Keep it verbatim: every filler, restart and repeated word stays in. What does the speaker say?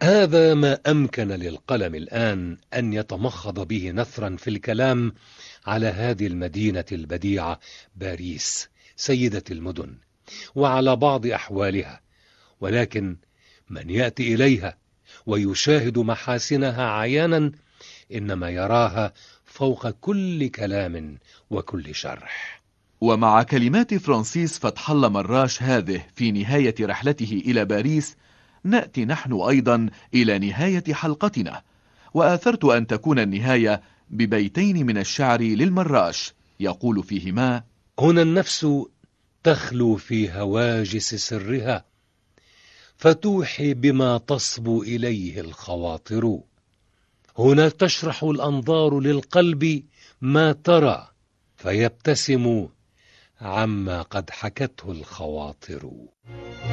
هذا ما أمكن للقلم الآن أن يتمخض به نثرا في الكلام على هذه المدينة البديعة باريس سيدة المدن، وعلى بعض أحوالها. ولكن من يأتي إليها ويشاهد محاسنها عيانا إنما يراها فوق كل كلام وكل شرح. ومع كلمات فرانسيس فتح الله مراش هذه في نهاية رحلته إلى باريس، نأتي نحن أيضا إلى نهاية حلقتنا، وآثرت أن تكون النهاية ببيتين من الشعر للمراش يقول فيهما: هنا النفس تخلو في هواجس سرها، فتوحي بما تصبو إليه الخواطر. هنا تشرح الأنظار للقلب ما ترى، فيبتسم عما قد حكته الخواطر.